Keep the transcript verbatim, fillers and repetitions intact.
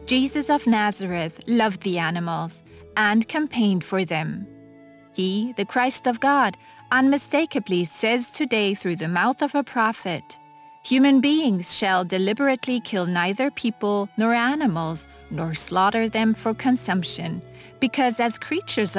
Jesus of Nazareth loved the animals and campaigned for them. He, the Christ of God, unmistakably says today through the mouth of a prophet, "Human beings shall deliberately kill neither people nor animals, nor slaughter them for consumption, because as creatures